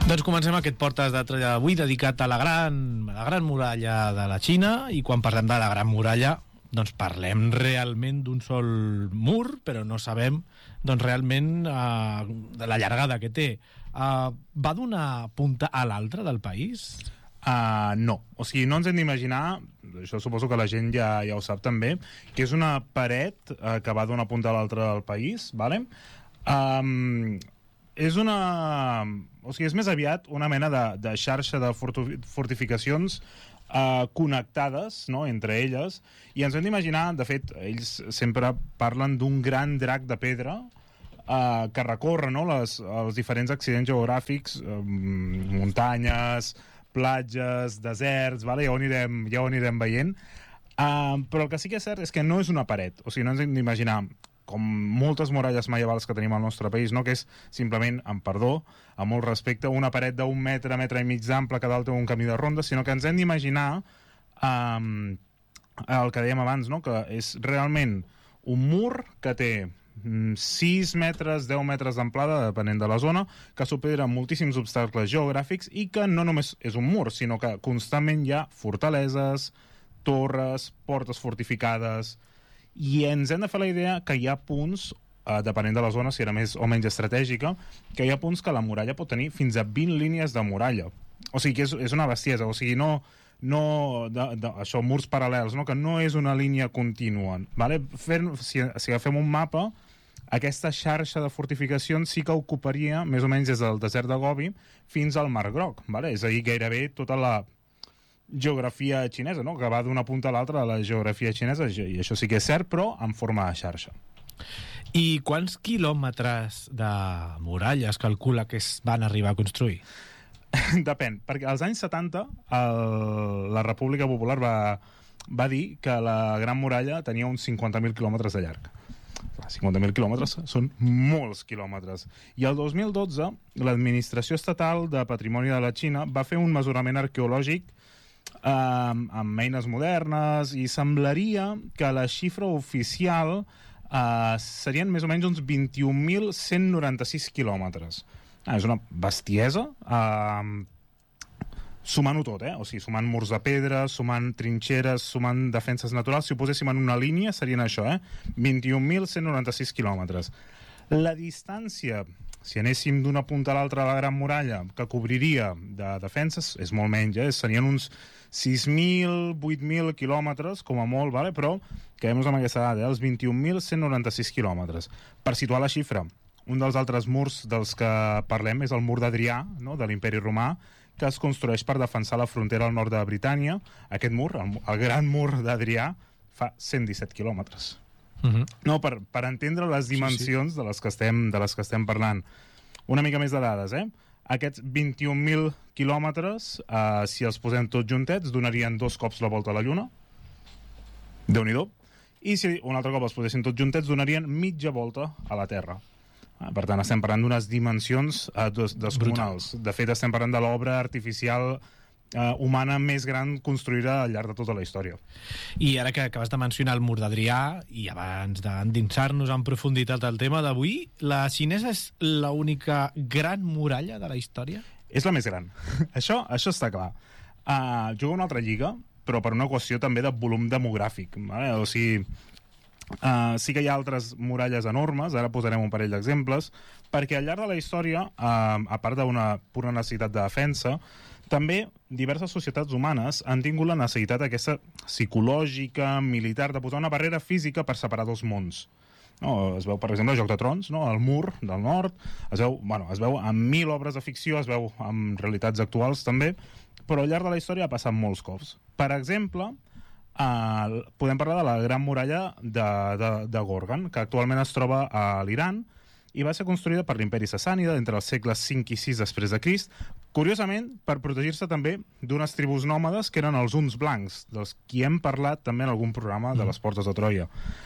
Doncs comencem aquest Portes de Troia avui dedicat a la gran muralla de la Xina, i quan parlem de la gran muralla doncs parlem realment d'un sol mur, però no sabem doncs realment de la llargada que té. Va d'una punta a l'altra del país? No, o sigui, no ens hem d'imaginar, això suposo que la gent ja ho sap també, que és una paret que va d'una punta a l'altra del país, vale? És una... O sigui, és més aviat una mena de xarxa de fortificacions connectades, no?, entre elles, i ens hem d'imaginar, de fet, ells sempre parlen d'un gran drac de pedra que recorre, no?, els diferents accidents geogràfics, muntanyes, platges, deserts, vale? Ja ho anirem veient, però el que sí que és cert és que no és una paret, o sigui, no ens hem d'imaginar com moltes muralles medievals que tenim al nostre país, no?, que és simplement, amb perdó, amb molt respecte, una paret d'un metre, metre i mig d'ample que dalt té un camí de ronda, sinó que ens hem d'imaginar el que dèiem abans, no?, que és realment un mur que té 6 metres, 10 metres d'amplada, depenent de la zona, que supera moltíssims obstacles geogràfics i que no només és un mur, sinó que constantment hi ha fortaleses, torres, portes fortificades, i ens hem de fer la idea que hi ha punts, depenent de la zona, si era més o menys estratègica, que hi ha punts que la muralla pot tenir fins a 20 línies de muralla. O sigui que és una bestiesa, o sigui, això, murs paral·lels, no?, que no és una línia contínua, vale? Si agafem un mapa, aquesta xarxa de fortificacions sí que ocuparia més o menys des del desert de Gobi fins al Mar Groc, vale? És a dir, gairebé tota la geografia xinesa, no?, que va d'una punta a l'altra de la geografia xinesa, i això sí que és cert, però en forma de xarxa. I quants quilòmetres de muralla es calcula que es van arribar a construir? Depèn, perquè als anys 70 la República Popular va dir que la Gran Muralla tenia uns 50.000 quilòmetres de llarg. 50.000 quilòmetres són molts quilòmetres. I el 2012 l'Administració Estatal de Patrimoni de la Xina va fer un mesurament arqueològic amb eines modernes, i semblaria que la xifra oficial serien més o menys uns 21.196 quilòmetres. És una bestiesa, sumant-ho tot, o sigui, sumant murs de pedra, sumant trinxeres, sumant defenses naturals. Si ho poséssim en una línia serien això, 21.196 quilòmetres. La distància, si anéssim d'una punta a l'altra de la Gran Muralla, que cobriria de defenses, és molt menys, serien uns 6.000, 8.000 quilòmetres, com a molt, vale? Però quedem-nos amb aquesta dada, els 21.196 quilòmetres. Per situar la xifra, un dels altres murs dels que parlem és el mur d'Adrià, no?, de l'Imperi Romà, que es construeix per defensar la frontera al nord de Britània. Aquest mur, el gran mur d'Adrià, fa 117 quilòmetres. No, per entendre les dimensions de les que estem parlant. Una mica més de dades, Aquests 21.000 quilòmetres, si els posem tots juntets, donarien 2 cops la volta a la Lluna. Déu-n'hi-do. I si un altre cop els posessin tots juntets, donarien mitja volta a la Terra. Per tant, estem parlant d'unes dimensions descomunals. De fet, estem parlant de l'obra artificial humana més gran construïda al llarg de tota la història. I ara que acabes de mencionar el mur d'Adrià, i abans d'endinsar-nos en profunditat al tema d'avui, la xinesa és l'única gran muralla de la història? És la més gran. Això està clar. Juga una altra lliga, però per una qüestió també de volum demogràfic. Vale? O sigui, sí que hi ha altres muralles enormes, ara posarem un parell d'exemples, perquè al llarg de la història, a part d'una pura necessitat de defensa, també diverses societats humanes han tingut la necessitat aquesta psicològica, militar, de posar una barrera física per separar dos mons. No, es veu, per exemple, Joc de Trons, no? El mur del nord, es veu en 1.000 obres de ficció, es veu en realitats actuals també, però al llarg de la història ha passat molts cops. Per exemple, podem parlar de la Gran Muralla de Gorgan, que actualment es troba a l'Iran, i va ser construïda per l'imperi sassànida entre els segles 5 i 6 després de Crist, curiosament per protegir-se també d'unes tribus nòmades que eren els Huns blancs, dels qui hem parlat també en algun programa de les Portes de Troia.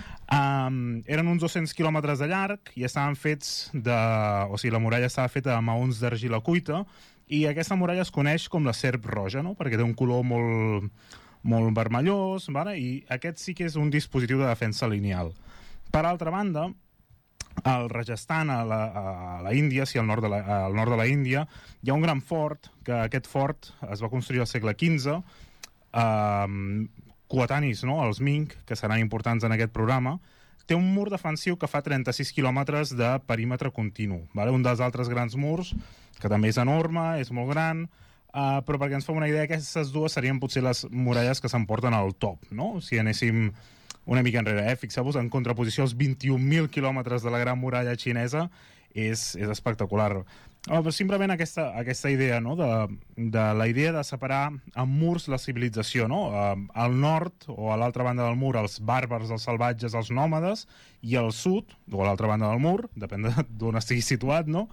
Eren uns 200 quilòmetres de llarg i estaven fets o sigui, la muralla estava feta de maons d'argila cuita, i aquesta muralla es coneix com la serp roja, no?, perquè té un color molt vermellós, vale? I aquest sí que és un dispositiu de defensa lineal. Per altra banda, al Rajasthan, a la Índia, al nord de la Índia, hi ha un gran fort, que aquest fort es va construir al segle XV, coetanis, no?, els Ming, que seran importants en aquest programa. Té un mur defensiu que fa 36 quilòmetres de perímetre continu. Vale? Un dels altres grans murs, que també és enorme, és molt gran, però perquè ens fem una idea, aquestes dues serien potser les muralles que s'emporten al top, no? Si anéssim una mica enrere, Fixeu-vos, en contraposició als 21.000 quilòmetres de la Gran Muralla xinesa, és espectacular. Però simplement aquesta idea, no?, de la idea de separar amb murs la civilització, no? Al nord, o a l'altra banda del mur, els bàrbars, els salvatges, els nòmades, i al sud, o a l'altra banda del mur, depèn d'on estigui situat, no?,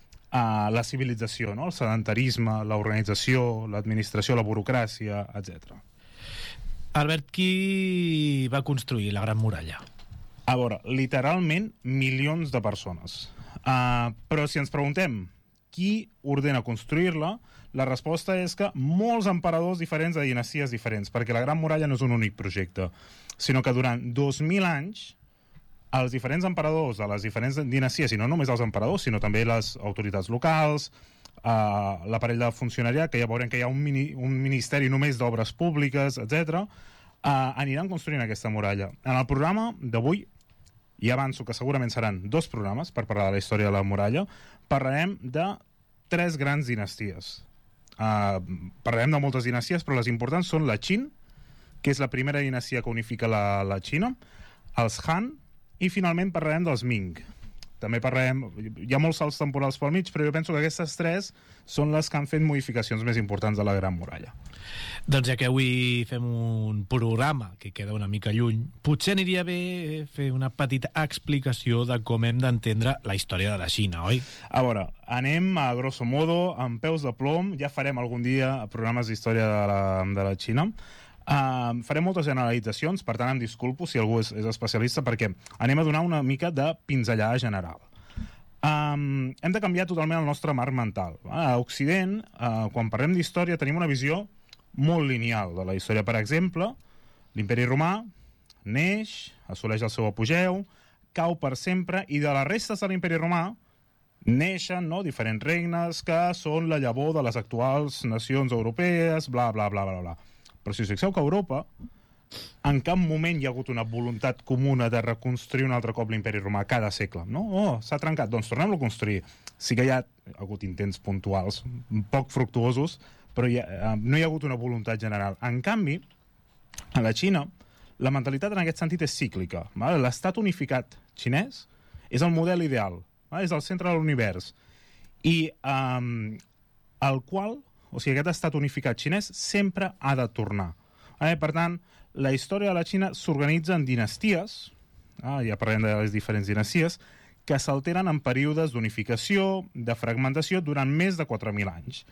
la civilització, no?, el sedentarisme, l'organització, l'administració, la burocràcia, etc. Albert, qui va construir la Gran Muralla? A veure, literalment milions de persones. Però si ens preguntem qui ordena construir-la, la resposta és que molts emperadors diferents de dinasties diferents, perquè la Gran Muralla no és un únic projecte, sinó que durant 2.000 anys els diferents emperadors de les diferents dinasties, i no només els emperadors, sinó també les autoritats locals, l'aparell de funcionariat, que ja veurem que hi ha un ministeri només d'obres públiques, etc., aniran construint aquesta muralla. En el programa d'avui, i avanço que segurament seran 2 programes per parlar de la història de la muralla, parlarem de 3 grans dinasties. Parlarem de moltes dinasties, però les importants són la Qin, que és la primera dinastia que unifica la Xina, els Han, i finalment parlarem dels Ming. També parlarem... Hi ha molts salts temporals pel mig, però jo penso que aquestes 3 són les que han fet modificacions més importants de la Gran Muralla. Doncs ja que avui fem un programa que queda una mica lluny, potser aniria bé fer una petita explicació de com hem d'entendre la història de la Xina, oi? A veure, anem a grosso modo, amb peus de plom, ja farem algun dia programes d'història de la Xina. Farem moltes generalitzacions, per tant em disculpo si algú és especialista, perquè anem a donar una mica de pinzellada general. Hem de canviar totalment el nostre marc mental. A Occident, quan parlem d'història, tenim una visió molt lineal de la història. Per exemple, l'imperi romà neix, assoleix el seu apogeu, cau per sempre, i de les restes de l'imperi romà neixen, no?, diferents regnes que són la llavor de les actuals nacions europees, bla, bla, bla, bla, bla. Però si us fixeu que a Europa en cap moment hi ha hagut una voluntat comuna de reconstruir un altre cop l'imperi romà cada segle, no? S'ha trencat, doncs tornem-lo a construir. Sí que hi ha hagut intents puntuals, poc fructuosos, però no hi ha hagut una voluntat general. En canvi, a la Xina, la mentalitat en aquest sentit és cíclica. L'estat unificat xinès és el model ideal, és el centre de l'univers, i el qual... O sigui, aquest estat unificat xinès sempre ha de tornar. Per tant, la història de la Xina s'organitza en dinasties, ja parlem de les diferents dinasties, que s'alteren en períodes d'unificació, de fragmentació, durant més de 4.000 anys.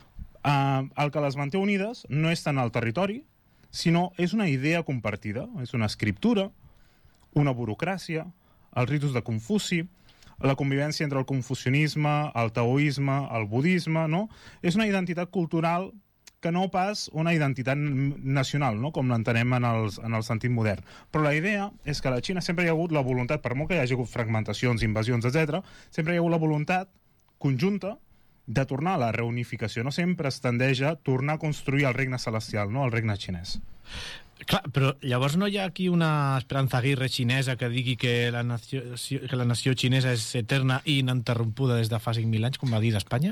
El que les manté unides no és tant el territori, sinó és una idea compartida, és una escriptura, una burocràcia, els ritus de Confuci, la convivència entre el confucianisme, el taoisme, el budisme, no? És una identitat cultural que no pas una identitat nacional, no?, com l'entenem en el sentit modern. Però la idea és que a la Xina sempre hi ha hagut la voluntat, per molt que hi hagi hagut fragmentacions, invasions, etc., sempre hi ha hagut la voluntat conjunta de tornar a la reunificació. No sempre es tendeix a tornar a construir el regne celestial, no?, el regne xinès. Clar, però llavors no hi ha aquí una Esperanza Aguirre xinesa que digui que la nació xinesa és eterna i ininterrompuda des de fa 5.000 anys, com va dir d'Espanya?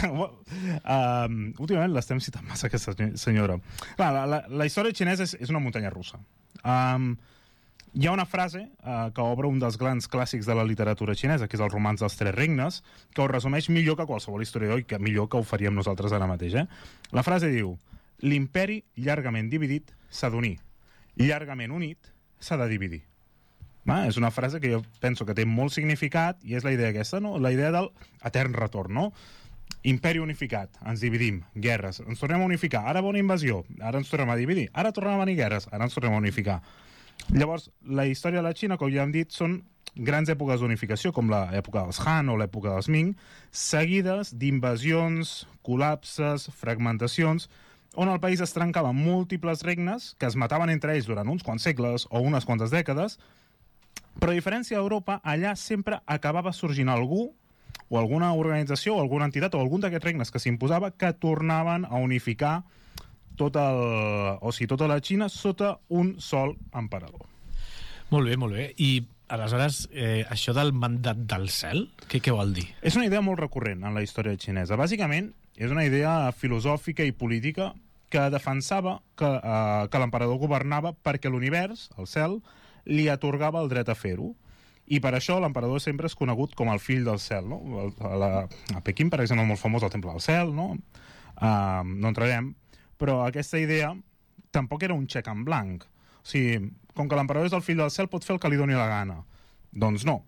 Últimament l'estem citant massa, aquesta senyora. Clar, la història xinesa és una muntanya russa. Hi ha una frase que obre un dels grans clàssics de la literatura xinesa, que és el romanç dels 3 regnes, que ho resumeix millor que qualsevol historiador i que millor que ho faríem nosaltres ara mateix. La frase diu: l'imperi llargament dividit s'ha d'unir, llargament unit s'ha de dividir. És una frase que jo penso que té molt significat i és la idea aquesta, no? La idea del etern retorn, no? Imperi unificat, ens dividim, guerres, ens tornem a unificar, ara va una invasió, ara ens tornem a dividir, ara tornem a venir guerres, ara ens tornem a unificar. Llavors, la història de la Xina, com ja hem dit, són grans èpoques d'unificació, com l'època dels Han o l'època dels Ming, seguides d'invasions, col·lapses, fragmentacions, on el país es trencava en múltiples regnes que es mataven entre ells durant uns quants segles o unes quantes dècades, Però a diferència d'Europa, allà sempre acabava sorgint algú o alguna organització o alguna entitat o algun d'aquests regnes que s'imposava que tornaven a unificar tota la Xina sota un sol emperador. Molt bé. I aleshores, això del mandat del cel, què vol dir? És una idea molt recurrent en la història xinesa. Bàsicament, és una idea filosòfica i política que defensava que l'emperador governava perquè l'univers, el cel, li atorgava el dret a fer-ho. I per això l'emperador sempre és conegut com el fill del cel. No? A Pequín, per exemple, molt famós el Temple del Cel, no? No entrarem, però aquesta idea tampoc era un xec en blanc. O sigui, com que l'emperador és el fill del cel, pot fer el que li doni la gana. Doncs no.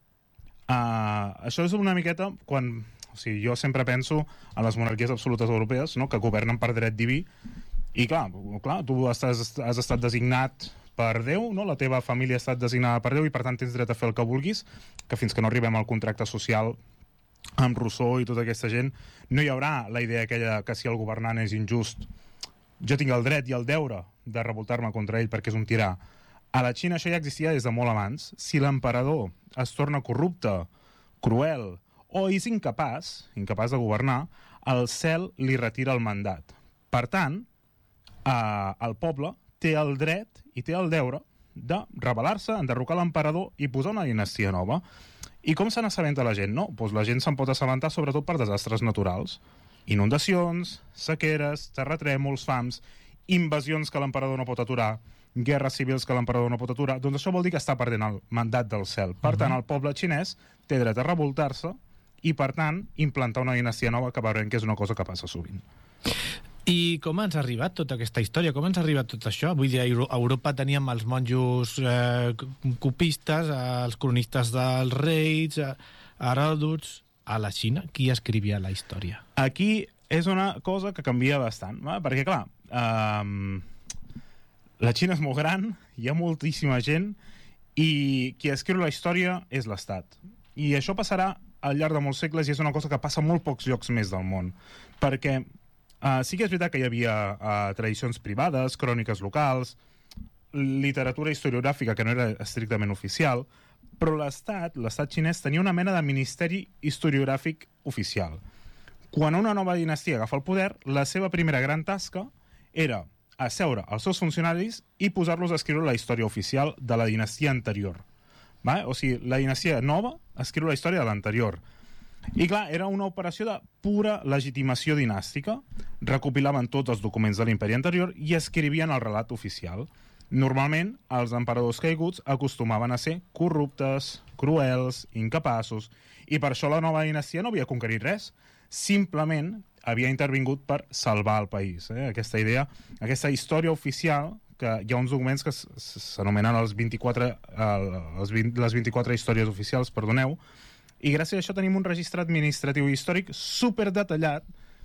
Això és una miqueta quan... O sigui, jo sempre penso en les monarquies absolutes europees, no?, que governen per dret diví, i clar, tu has estat designat per Déu, no? La teva família ha estat designada per Déu i per tant tens dret a fer el que vulguis, que fins que no arribem al contracte social amb Rousseau i tota aquesta gent, no hi haurà la idea aquella que si el governant és injust, jo tinc el dret i el deure de revoltar-me contra ell perquè és un tirà. A la Xina això ja existia des de molt abans. Si l'emperador es torna corrupte, cruel o és incapaç de governar, el cel li retira el mandat. Per tant, el poble té el dret i té el deure de rebel·lar-se, enderrocar l'emperador i posar una dinastia nova. I com se n'assabenta la gent? No? Doncs la gent se'n pot assabentar sobretot per desastres naturals. Inundacions, sequeres, terratrèmols, fams, invasions que l'emperador no pot aturar, guerres civils que l'emperador no pot aturar. Doncs això vol dir que està perdent el mandat del cel. Per tant, el poble xinès té dret a revoltar-se i, per tant, implantar una dinastia nova, que veurem que és una cosa que passa sovint. I com ens ha arribat tota aquesta història? Com ens ha arribat tot això? Vull dir, a Europa teníem els monjos copistes, els cronistes dels reis, Heròdots. A la Xina, qui escrivia la història? Aquí és una cosa que canvia bastant, perquè, clar, la Xina és molt gran, hi ha moltíssima gent, i qui escriu la història és l'Estat. I això passarà al llarg de molts segles i és una cosa que passa a molt pocs llocs més del món. Perquè sí que és veritat que hi havia tradicions privades, cròniques locals, literatura historiogràfica que no era estrictament oficial, però l'Estat xinès tenia una mena de ministeri historiogràfic oficial. Quan una nova dinastia agafa el poder, la seva primera gran tasca era asseure els seus funcionaris i posar-los a escriure la història oficial de la dinastia anterior. O sigui, la dinastia nova escriu la història de l'anterior. I clar, era una operació de pura legitimació dinàstica. Recopilaven tots els documents de l'imperi anterior i escrivien el relat oficial. Normalment, els emperadors caiguts acostumaven a ser corruptes, cruels, incapaços, i per això la nova dinastia no havia conquerit res, simplement havia intervingut per salvar el país. Aquesta idea, aquesta història oficial, que hi ha uns documents que s'anomenen les 24 històries oficials, perdoneu, i gràcies a això tenim un registre administratiu i històric superdetallat,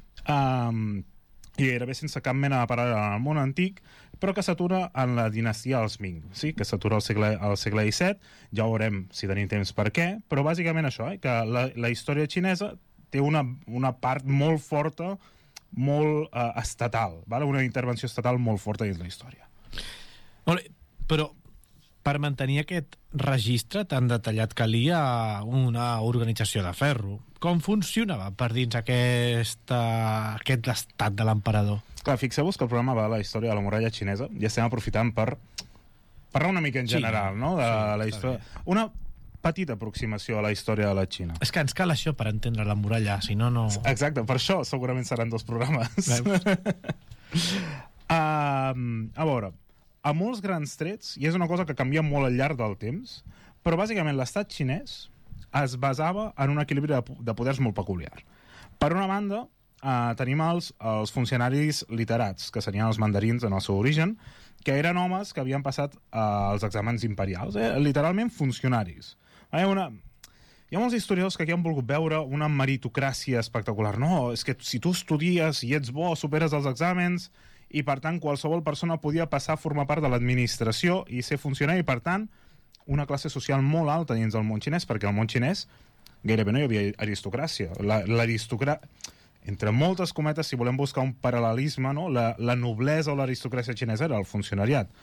i gairebé sense cap mena de paral·lel en el món antic, però que s'atura en la dinastia dels Ming, sí? Que s'atura al segle XVII, ja veurem si tenim temps per què, però bàsicament això, que la història xinesa té una part molt forta, molt estatal, una intervenció estatal molt forta dins la història. Molt bé, però per mantenir aquest registre tan detallat calia una organització de ferro. Com funcionava per dins aquest estat de l'emperador? Clar, fixeu-vos que el programa va de la història de la muralla xinesa i estem aprofitant per parlar una mica en general, no? De la història. Una petita aproximació a la història de la Xina. És que ens cal això per entendre la muralla, si no, no... Exacte, per això segurament seran 2 programes. A veure, a molts grans trets, i és una cosa que canvia molt al llarg del temps, però bàsicament l'estat xinès es basava en un equilibri de poders molt peculiar. Per una banda, tenim els funcionaris literats, que serien els mandarins en el seu origen, que eren homes que havien passat els exàmens imperials, literalment funcionaris. Hi ha molts historiadors que aquí han volgut veure una meritocràcia espectacular. No, és que si tu estudies i ets bo, superes els exàmens, i per tant qualsevol persona podia passar a formar part de l'administració i ser funcionari, i per tant una classe social molt alta dins del món xinès, perquè al món xinès gairebé no hi havia aristocràcia. Entre moltes cometes, si volem buscar un paral·lelisme, no? La noblesa o l'aristocràcia xinesa era el funcionariat.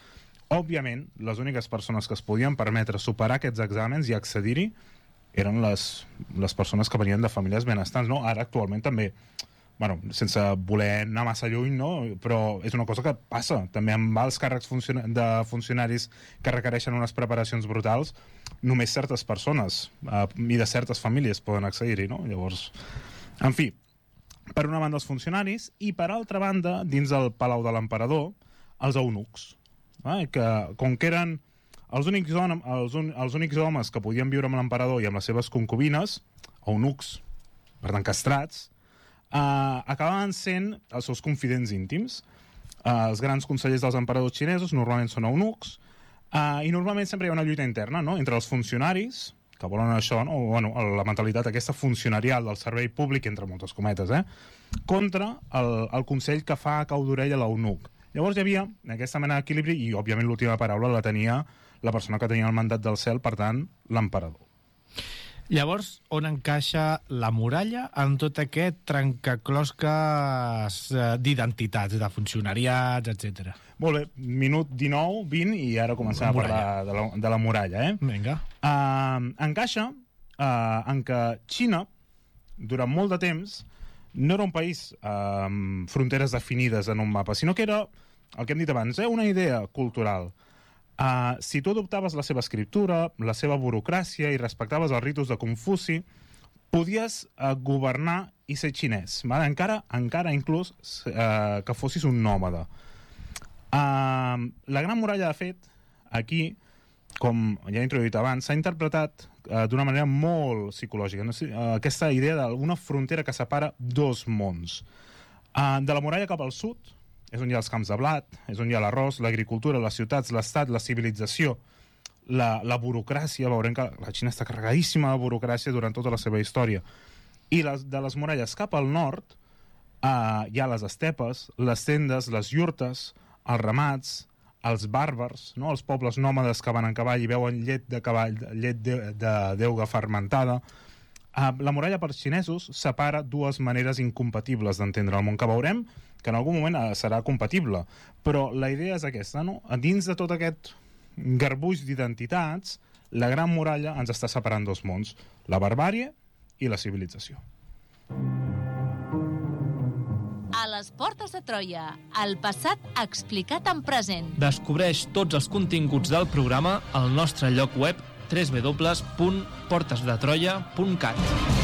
Òbviament, les úniques persones que es podien permetre superar aquests exàmens i accedir-hi eren les persones que venien de famílies benestants, no? Ara, actualment, també, bueno, sense voler anar massa lluny, no? Però és una cosa que passa. També amb els càrrecs de funcionaris que requereixen unes preparacions brutals, només certes persones i de certes famílies poden accedir-hi, no? Llavors, en fi, per una banda els funcionaris i per altra banda, dins del Palau de l'Emperador, els eunucs, que com que eren els únics homes que podien viure amb l'emperador i amb les seves concubines, eunucs, per tant castrats, acabaven sent els seus confidents íntims. Els grans consellers dels emperadors xinesos normalment són eunucs, i normalment sempre hi ha una lluita interna, no?, entre els funcionaris, que volen això, no? Bueno, la mentalitat aquesta funcionarial del servei públic, entre moltes cometes, contra el consell que fa cau d'orella l'eunuc. Llavors hi havia aquesta mena d'equilibri i, òbviament, l'última paraula la tenia la persona que tenia el mandat del cel, per tant, l'emperador. Llavors, on encaixa la muralla en tot aquest trencaclosques d'identitats, de funcionariats, etc. Molt bé, minut 19, 20, i ara comencem a parlar de la muralla. Vinga. Encaixa en què Xina, durant molt de temps, no era un país amb fronteres definides en un mapa, sinó que era, el que hem dit abans, una idea cultural. Si tu adoptaves la seva escriptura, la seva burocràcia i respectaves els ritus de Confuci, podies governar i ser xinès, encara inclús que fossis un nòmada. La Gran Muralla, de fet, aquí, com ja he introduït abans, s'ha interpretat d'una manera molt psicològica. Aquesta idea d'una frontera que separa dos mons. De la muralla cap al sud és on hi ha els camps de blat, és on hi ha l'arròs, l'agricultura, les ciutats, l'estat, la civilització, la burocràcia. Veurem que la Xina està carregadíssima de burocràcia durant tota la seva història. I de les muralles cap al nord hi ha les estepes, les tendes, les iurtes, els ramats, els bàrbars, no? Els pobles nòmades que van en cavall i veuen llet de cavall, llet d'euga fermentada. La muralla per xinesos separa dues maneres incompatibles d'entendre el món, que veurem que en algun moment serà compatible. Però la idea és aquesta, no? Dins de tot aquest garbuix d'identitats, la Gran Muralla ens està separant dos mons, la barbàrie i la civilització. A les portes de Troia, el passat explicat en present. Descobreix tots els continguts del programa al nostre lloc web www.portesdetroia.cat.